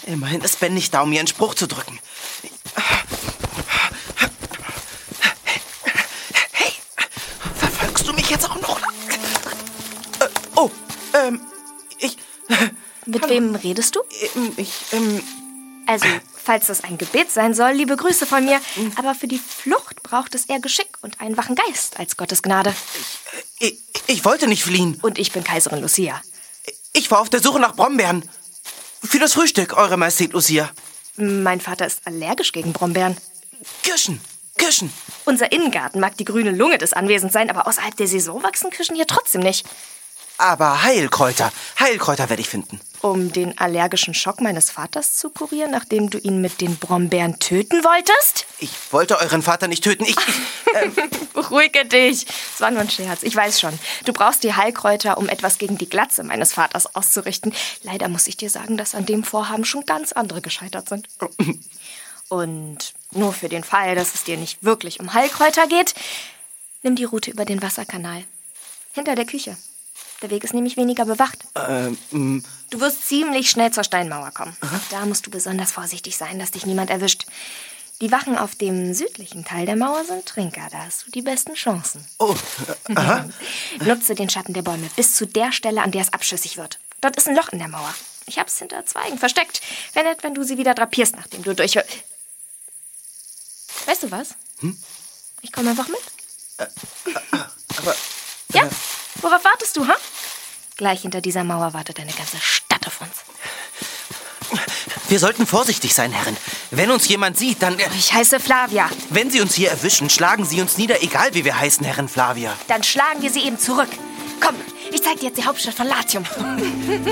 Immerhin ist Ben nicht da, um mir einen Spruch zu drücken. Hey, verfolgst du mich jetzt auch noch? Mit wem redest du? Also, falls das ein Gebet sein soll, liebe Grüße von mir. Aber für die Flucht braucht es eher Geschick und einen wachen Geist als Gottes Gnade. Ich wollte nicht fliehen. Und ich bin Kaiserin Lucia. Ich war auf der Suche nach Brombeeren. Für das Frühstück, Eure Majestät Lucia. Mein Vater ist allergisch gegen Brombeeren. Kirschen. Unser Innengarten mag die grüne Lunge des Anwesens sein, aber außerhalb der Saison wachsen Kirschen hier trotzdem nicht. Aber Heilkräuter werde ich finden. Um den allergischen Schock meines Vaters zu kurieren, nachdem du ihn mit den Brombeeren töten wolltest? Ich wollte euren Vater nicht töten. Beruhige dich. Es war nur ein Scherz, ich weiß schon. Du brauchst die Heilkräuter, um etwas gegen die Glatze meines Vaters auszurichten. Leider muss ich dir sagen, dass an dem Vorhaben schon ganz andere gescheitert sind. Und nur für den Fall, dass es dir nicht wirklich um Heilkräuter geht, nimm die Route über den Wasserkanal. Hinter der Küche. Der Weg ist nämlich weniger bewacht. Du wirst ziemlich schnell zur Steinmauer kommen. Da musst du besonders vorsichtig sein, dass dich niemand erwischt. Die Wachen auf dem südlichen Teil der Mauer sind Trinker. Da hast du die besten Chancen. Nutze den Schatten der Bäume bis zu der Stelle, an der es abschüssig wird. Dort ist ein Loch in der Mauer. Ich hab's hinter Zweigen versteckt. Wäre nett, wenn du sie wieder drapierst, nachdem du durch... Weißt du was? Ich komme einfach mit. Aber... Ja? Worauf wartest du, ha? Gleich hinter dieser Mauer wartet eine ganze Stadt auf uns. Wir sollten vorsichtig sein, Herrin. Wenn uns jemand sieht, dann... Ich heiße Flavia. Wenn Sie uns hier erwischen, schlagen Sie uns nieder, egal wie wir heißen, Herrin Flavia. Dann schlagen wir sie eben zurück. Komm, ich zeig dir jetzt die Hauptstadt von Latium.